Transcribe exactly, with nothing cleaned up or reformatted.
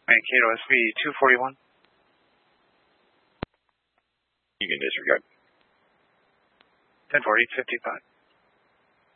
Mankato S V two forty-one. You can disregard. ten forty, fifty-five.